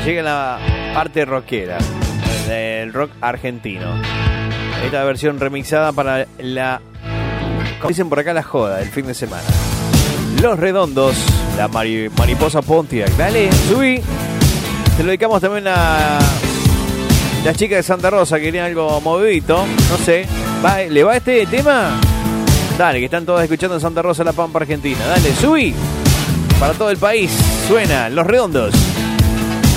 llega la parte rockera del rock argentino. Esta versión remixada para la, como dicen por acá, la joda del fin de semana. Los Redondos, la mariposa Pontiac. Dale, subí. Se lo dedicamos también a las chicas de Santa Rosa que querían algo movidito. No sé, ¿le va este tema? Dale, que están todas escuchando en Santa Rosa, La Pampa, Argentina. Dale, subí. Para todo el país suena Los Redondos.